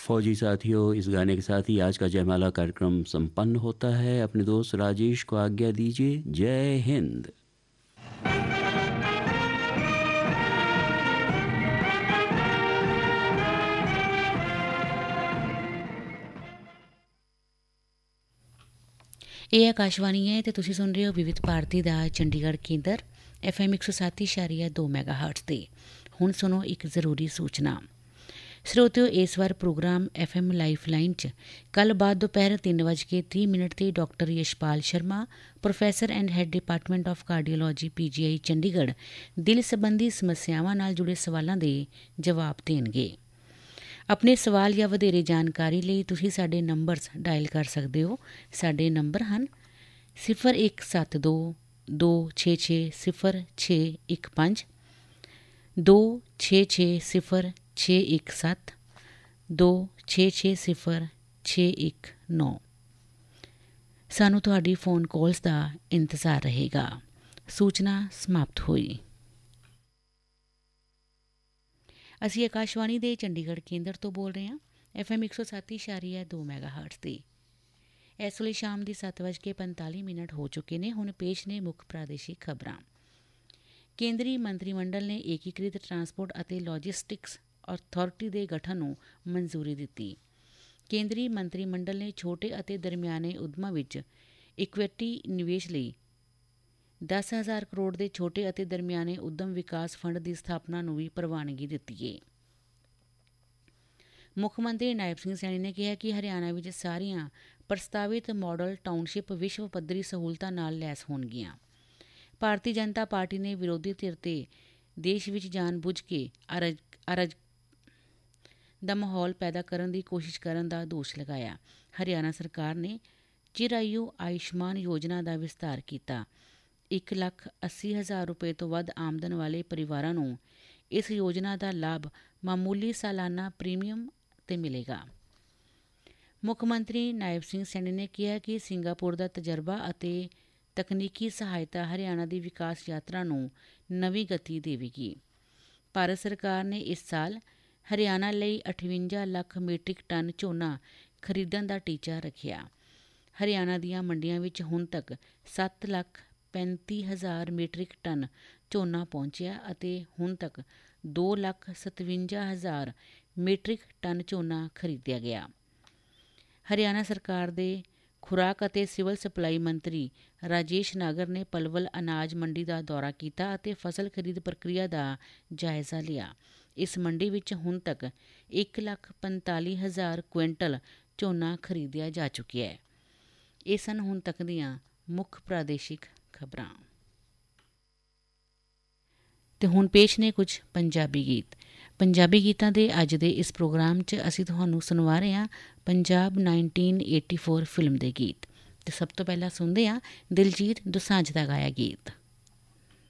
फौजी साथियों, इस गाने के साथ ही आज का जयमाला कार्यक्रम संपन्न होता है। अपने दोस्त राजेश को आज्ञा दीजिए। जय हिंद। ਇਹ ਆਕਾਸ਼ਵਾਣੀ ਹੈ ਤੇ ਤੁਸੀਂ ਸੁਣ ਰਹੇ ਹੋ ਵਿਵਿਧ ਭਾਰਤੀ ਦਾ ਚੰਡੀਗੜ੍ਹ ਕੇਂਦਰ FM 107.2 ਮੈਗਾਹਰਟਜ਼ ਤੇ। ਹੁਣ ਸੁਣੋ ਇੱਕ ਜ਼ਰੂਰੀ ਸੂਚਨਾ। ਸਰੋਤਿਓ, ਇਸ ਵਾਰ ਪ੍ਰੋਗਰਾਮ FM ਲਾਈਫਲਾਈਨ 'ਚ ਕੱਲ੍ਹ ਬਾਅਦ ਦੁਪਹਿਰ 3:30 'ਤੇ doctor Yashpal Sharma, professor and head department of cardiology PGI Chandigarh, ਦਿਲ ਸੰਬੰਧੀ ਸਮੱਸਿਆਵਾਂ ਨਾਲ ਜੁੜੇ ਸਵਾਲਾਂ ਦੇ ਜਵਾਬ ਦੇਣਗੇ। ਆਪਣੇ ਸਵਾਲ ਜਾਂ ਵਧੇਰੇ ਜਾਣਕਾਰੀ ਲਈ ਤੁਸੀਂ ਸਾਡੇ ਨੰਬਰਸ ਡਾਇਲ ਕਰ ਸਕਦੇ ਹੋ। ਸਾਡੇ ਨੰਬਰ ਹਨ 0172 266 0615, 266 0617, 266 0619। ਸਾਨੂੰ ਤੁਹਾਡੀ ਫ਼ੋਨ ਕਾਲਸ ਦਾ ਇੰਤਜ਼ਾਰ ਰਹੇਗਾ। ਸੂਚਨਾ ਸਮਾਪਤ ਹੋਈ। ਅਸੀਂ ਆਕਾਸ਼ਵਾਣੀ ਦੇ ਚੰਡੀਗੜ੍ਹ ਕੇਂਦਰ ਤੋਂ ਬੋਲ ਰਹੇ ਹਾਂ। FM 107.2 ਮੈਗਾਹਰਟਜ਼ 'ਤੇ। ਇਸ ਵੇਲੇ ਸ਼ਾਮ ਦੀ 7:45 ਹੋ ਚੁੱਕੇ ਨੇ। ਹੁਣ ਪੇਸ਼ ਨੇ ਮੁੱਖ ਪ੍ਰਾਦੇਸ਼ਿਕ ਖਬਰਾਂ। ਕੇਂਦਰੀ ਮੰਤਰੀ ਮੰਡਲ ਨੇ ਏਕੀਕ੍ਰਿਤ ਟਰਾਂਸਪੋਰਟ ਅਤੇ ਲੌਜਿਸਟਿਕਸ ਅਥਾਰਟੀ ਦੇ ਗਠਨ ਨੂੰ ਮਨਜ਼ੂਰੀ ਦਿੱਤੀ। ਕੇਂਦਰੀ ਮੰਤਰੀ ਮੰਡਲ ਨੇ ਛੋਟੇ ਅਤੇ ਦਰਮਿਆਨੇ ਉਦਮਾਂ ਵਿੱਚ ਇਕੁਇਟੀ ਨਿਵੇਸ਼ ਲਈ 10,000 ਕਰੋੜ ਦੇ ਛੋਟੇ ਅਤੇ ਦਰਮਿਆਨੇ ਉੱਦਮ ਵਿਕਾਸ ਫੰਡ ਦੀ ਸਥਾਪਨਾ ਨੂੰ ਵੀ ਪ੍ਰਵਾਨਗੀ ਦਿੱਤੀ ਹੈ। ਮੁੱਖ ਮੰਤਰੀ ਨਾਇਬ ਸਿੰਘ ਸੈਣੀ ਨੇ ਕਿਹਾ ਕਿ ਹਰਿਆਣਾ ਵਿੱਚ ਸਾਰੀਆਂ ਪ੍ਰਸਤਾਵਿਤ ਮਾਡਲ ਟਾਊਨਸ਼ਿਪ ਵਿਸ਼ਵ ਪੱਧਰੀ ਸਹੂਲਤਾਂ ਨਾਲ ਲੈਸ ਹੋਣਗੀਆਂ। ਭਾਰਤੀ ਜਨਤਾ ਪਾਰਟੀ ਨੇ ਵਿਰੋਧੀ ਧਿਰ 'ਤੇ ਦੇਸ਼ ਵਿੱਚ ਜਾਣ-ਬੁੱਝ ਕੇ ਅਰਜ ਦਾ ਮਾਹੌਲ ਪੈਦਾ ਕਰਨ ਦੀ ਕੋਸ਼ਿਸ਼ ਕਰਨ ਦਾ ਦੋਸ਼ ਲਗਾਇਆ। ਹਰਿਆਣਾ ਸਰਕਾਰ ਨੇ ਚਿਰਾਯੂ ਆਯੁਸ਼ਮਾਨ ਯੋਜਨਾ ਦਾ ਵਿਸਤਾਰ ਕੀਤਾ। 1,80,000 ਰੁਪਏ ਤੋਂ ਵੱਧ ਆਮਦਨ ਵਾਲੇ ਪਰਿਵਾਰਾਂ ਨੂੰ ਇਸ ਯੋਜਨਾ ਦਾ ਲਾਭ ਮਾਮੂਲੀ ਸਾਲਾਨਾ ਪ੍ਰੀਮੀਅਮ 'ਤੇ ਮਿਲੇਗਾ। ਮੁੱਖ ਮੰਤਰੀ ਨਾਇਬ ਸਿੰਘ ਸੈਣੀ ਨੇ ਕਿਹਾ ਕਿ ਸਿੰਗਾਪੁਰ ਦਾ ਤਜਰਬਾ ਅਤੇ ਤਕਨੀਕੀ ਸਹਾਇਤਾ ਹਰਿਆਣਾ ਦੀ ਵਿਕਾਸ ਯਾਤਰਾ ਨੂੰ ਨਵੀਂ ਗਤੀ ਦੇਵੇਗੀ। ਭਾਰਤ ਸਰਕਾਰ ਨੇ ਇਸ ਸਾਲ ਹਰਿਆਣਾ ਲਈ 58 ਲੱਖ ਮੀਟ੍ਰਿਕ ਟਨ ਝੋਨਾ ਖਰੀਦਣ ਦਾ ਟੀਚਾ ਰੱਖਿਆ। ਹਰਿਆਣਾ ਦੀਆਂ ਮੰਡੀਆਂ ਵਿੱਚ ਹੁਣ ਤੱਕ 7,35,000 ਮੀਟ੍ਰਿਕ ਟਨ ਝੋਨਾ ਪਹੁੰਚਿਆ ਅਤੇ ਹੁਣ ਤੱਕ 2,57,000 ਮੀਟ੍ਰਿਕ ਟਨ ਝੋਨਾ ਖਰੀਦਿਆ ਗਿਆ। ਹਰਿਆਣਾ ਸਰਕਾਰ ਦੇ ਖੁਰਾਕ ਅਤੇ ਸਿਵਲ ਸਪਲਾਈ ਮੰਤਰੀ ਰਾਜੇਸ਼ ਨਾਗਰ ਨੇ ਪਲਵਲ ਅਨਾਜ ਮੰਡੀ ਦਾ ਦੌਰਾ ਕੀਤਾ ਅਤੇ ਫਸਲ ਖਰੀਦ ਪ੍ਰਕਿਰਿਆ ਦਾ ਜਾਇਜ਼ਾ ਲਿਆ। ਇਸ ਮੰਡੀ ਵਿੱਚ ਹੁਣ ਤੱਕ 1,45,000 ਕੁਇੰਟਲ ਝੋਨਾ ਖਰੀਦਿਆ ਜਾ ਚੁੱਕਿਆ ਹੈ। ਇਹ ਸਨ ਹੁਣ ਤੱਕ ਦੀਆਂ ਮੁੱਖ ਪ੍ਰਾਦੇਸ਼ਿਕ ਖਬਰਾਂ। ਤੇ ਹੁਣ ਪੇਸ਼ ਨੇ ਕੁਝ ਪੰਜਾਬੀ ਗੀਤ। ਪੰਜਾਬੀ ਗੀਤਾਂ ਦੇ ਅੱਜ ਦੇ ਇਸ ਪ੍ਰੋਗਰਾਮ 'ਚ ਅਸੀਂ ਤੁਹਾਨੂੰ ਸੁਣਵਾ ਰਹੇ ਹਾਂ ਪੰਜਾਬ 1984 ਫਿਲਮ ਦੇ ਗੀਤ। ਤੇ ਸਭ ਤੋਂ ਪਹਿਲਾਂ ਸੁਣਦੇ ਹਾਂ ਦਿਲਜੀਤ ਦੋਸਾਂਝ ਦਾ ਗਾਇਆ ਗੀਤ।